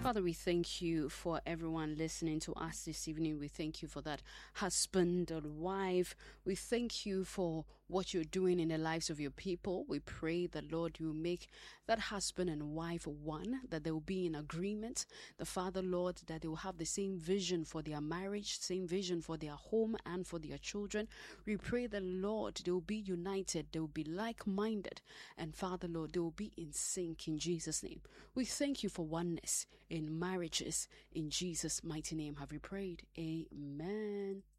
Father, we thank you for everyone listening to us this evening. We thank you for that husband or wife. We thank you for what you're doing in the lives of your people. We pray that, Lord, you make that husband and wife one, that they will be in agreement. The Father, Lord, that they will have the same vision for their marriage, same vision for their home and for their children. We pray that, Lord, they will be united, they will be like-minded, and Father, Lord, they will be in sync in Jesus' name. We thank you for oneness in marriages. In Jesus' mighty name have we prayed. Amen.